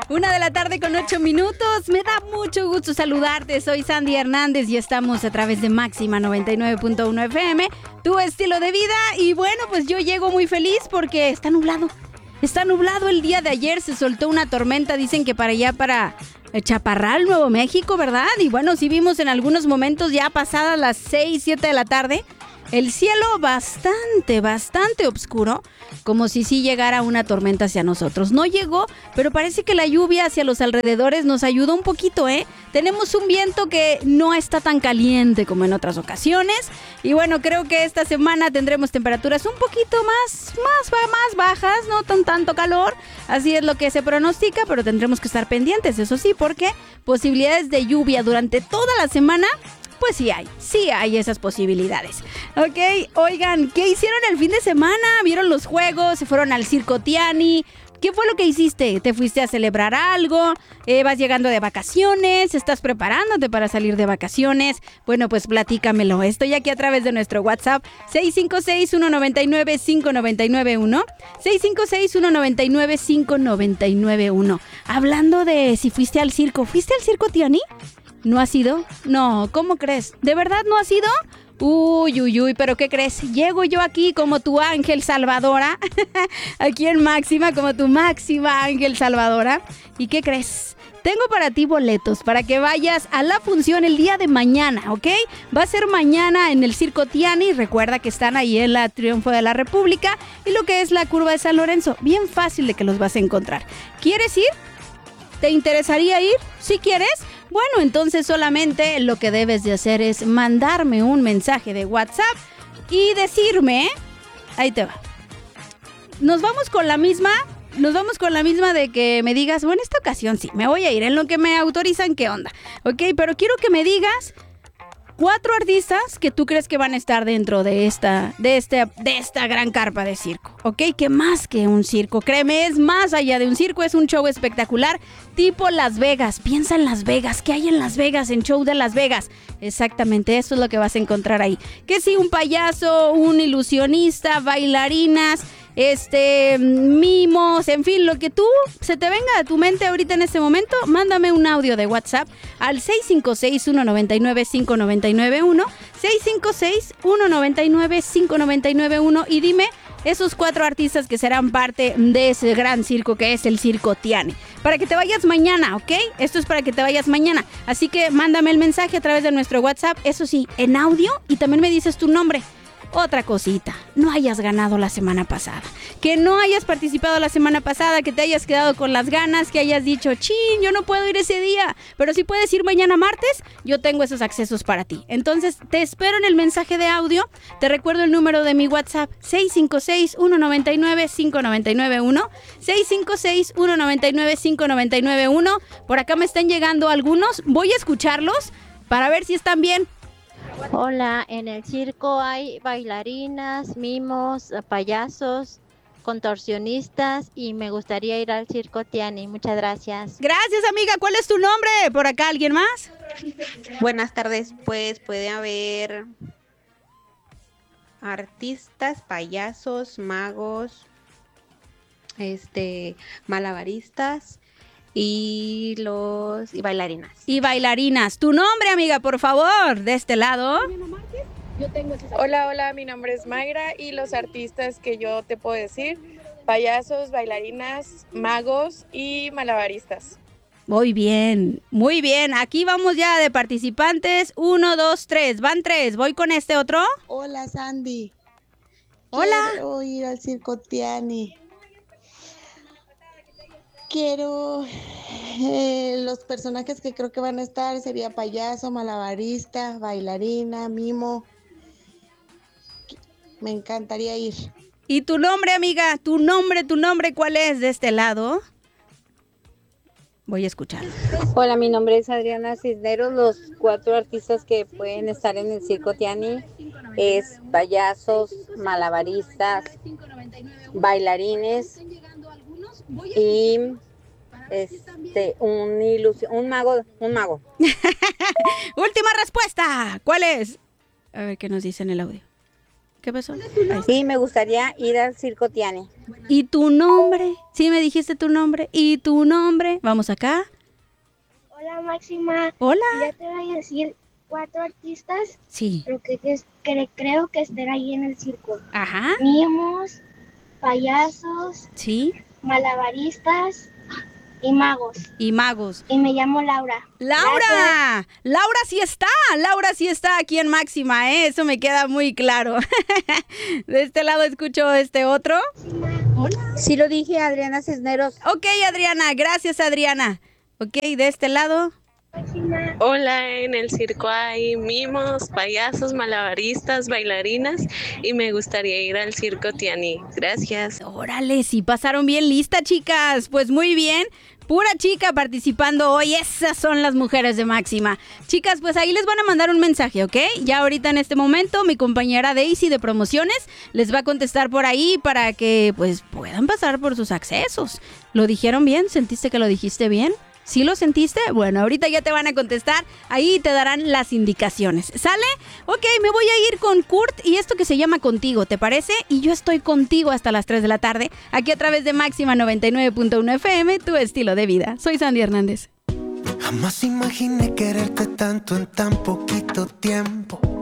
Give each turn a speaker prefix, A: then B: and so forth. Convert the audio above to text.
A: 1:08 p.m. Me da mucho gusto saludarte. Soy Sandy Hernández y estamos a través de Máxima 99.1 FM, tu estilo de vida. Y bueno, pues yo llego muy feliz porque está nublado. Está nublado el día de ayer, se soltó una tormenta, dicen que para allá, para Chaparral, Nuevo México, ¿verdad? Y bueno, sí vimos en algunos momentos ya pasadas las 6, 7 de la tarde, el cielo bastante oscuro, como si sí llegara una tormenta hacia nosotros. No llegó, pero parece que la lluvia hacia los alrededores nos ayudó un poquito, ¿eh? Tenemos un viento que no está tan caliente como en otras ocasiones. Y bueno, creo que esta semana tendremos temperaturas un poquito más bajas, no tanto calor. Así es lo que se pronostica, pero tendremos que estar pendientes, eso sí, porque posibilidades de lluvia durante toda la semana, pues sí hay esas posibilidades. Ok, oigan, ¿qué hicieron el fin de semana? ¿Vieron los juegos? ¿Se fueron al Circo Tiani? ¿Qué fue lo que hiciste? ¿Te fuiste a celebrar algo? ¿Vas llegando de vacaciones? ¿Estás preparándote para salir de vacaciones? Bueno, pues platícamelo. Estoy aquí a través de nuestro WhatsApp 656-199-5991. 656-199-5991. Hablando de si fuiste al circo. ¿Fuiste al Circo Tiani? ¿No has ido? No, ¿cómo crees? ¿De verdad no has ido? Uy, ¿pero qué crees? Llego yo aquí como tu ángel salvadora, aquí en Máxima, como tu máxima ángel salvadora. ¿Y qué crees? Tengo para ti boletos para que vayas a la función el día de mañana, ¿ok? Va a ser mañana en el Circo Tiani. Recuerda que están ahí en la Triunfo de la República y lo que es la Curva de San Lorenzo. Bien fácil de que los vas a encontrar. ¿Quieres ir? ¿Te interesaría ir? ¿Sí quieres? Bueno, entonces solamente lo que debes de hacer es mandarme un mensaje de WhatsApp y decirme, ahí te va. Nos vamos con la misma de que me digas, bueno, esta ocasión sí, me voy a ir en lo que me autorizan, ¿qué onda? Ok, pero quiero que me digas 4 artistas que tú crees que van a estar dentro de esta gran carpa de circo, ¿ok? Que más que un circo, créeme, es más allá de un circo, es un show espectacular, tipo Las Vegas. Piensa en Las Vegas, ¿qué hay en Las Vegas, en show de Las Vegas? Exactamente, eso es lo que vas a encontrar ahí. Que sí, un payaso, un ilusionista, bailarinas, mimos, en fin, lo que tú se te venga a tu mente ahorita en este momento, mándame un audio de WhatsApp al 656-199-5991, 656-199-5991 y dime esos 4 artistas que serán parte de ese gran circo que es el Circo Tiani. Para que te vayas mañana, ¿ok? Esto es para que te vayas mañana. Así que mándame el mensaje a través de nuestro WhatsApp, eso sí, en audio, y también me dices tu nombre. Otra cosita, no hayas ganado la semana pasada, que no hayas participado la semana pasada, que te hayas quedado con las ganas, que hayas dicho, chin, yo no puedo ir ese día, pero si puedes ir mañana martes, yo tengo esos accesos para ti. Entonces, te espero en el mensaje de audio, te recuerdo el número de mi WhatsApp, 656-199-5991, 656-199-5991, por acá me están llegando algunos, voy a escucharlos para ver si están bien.
B: Hola, en el circo hay bailarinas, mimos, payasos, contorsionistas y me gustaría ir al Circo Tiani. Muchas gracias.
A: Gracias, amiga. ¿Cuál es tu nombre? ¿Por acá alguien más?
C: Buenas tardes, pues puede haber artistas, payasos, magos, malabaristas y bailarinas.
A: Y bailarinas. Tu nombre, amiga, por favor, de este lado.
D: Hola, mi nombre es Mayra y los artistas que yo te puedo decir, payasos, bailarinas, magos y malabaristas.
A: Muy bien. Aquí vamos ya de participantes. 1, 2, 3. Van 3. Voy con este otro.
E: Hola, Sandy.
A: Hola.
E: Quiero ir al Circo Tiani. Quiero los personajes que creo que van a estar sería payaso, malabarista, bailarina, mimo. Me encantaría ir.
A: ¿Y tu nombre, amiga? ¿Tu nombre cuál es de este lado? Voy a escuchar.
F: Hola, mi nombre es Adriana Cisneros. Los 4 artistas que pueden estar en el Circo Tiani es payasos, malabaristas, bailarines y un mago.
A: Última respuesta. ¿Cuál es? A ver qué nos dice en el audio. ¿Qué pasó?
F: Sí, me gustaría ir al Circo Tiani.
A: ¿Y tu nombre? Sí, me dijiste tu nombre. ¿Y tu nombre? Vamos acá.
G: Hola Máxima.
A: Hola.
G: Ya te voy a decir 4 artistas.
A: Sí.
G: Lo que creo que estén ahí en el circo.
A: Ajá.
G: Mimos, payasos,
A: Sí.
G: malabaristas y magos.
A: Y magos.
G: Y me llamo Laura.
A: ¡Laura!
G: Gracias.
A: Laura sí está aquí en Máxima, ¿eh? Eso me queda muy claro. De este lado escucho este otro.
F: Sí lo dije, Adriana Cisneros.
A: Ok, Adriana, gracias, Adriana. Ok, de este lado.
D: Hola, en el circo hay mimos, payasos, malabaristas, bailarinas y me gustaría ir al circo Tiani. Gracias.
A: Órale, sí pasaron bien lista, chicas. Pues muy bien. Pura chica participando hoy. Esas son las mujeres de Máxima. Chicas, pues ahí les van a mandar un mensaje, ¿ok? Ya ahorita en este momento mi compañera Daisy de promociones les va a contestar por ahí para que pues puedan pasar por sus accesos. ¿Lo dijeron bien? ¿Sentiste que lo dijiste bien? ¿Sí lo sentiste? Bueno, ahorita ya te van a contestar. Ahí te darán las indicaciones. ¿Sale? Ok, me voy a ir con Kurt y esto que se llama Contigo, ¿te parece? Y yo estoy contigo hasta las 3 de la tarde, aquí a través de Máxima 99.1 FM, tu estilo de vida. Soy Sandy Hernández.
H: Jamás imaginé quererte tanto en tan poquito tiempo.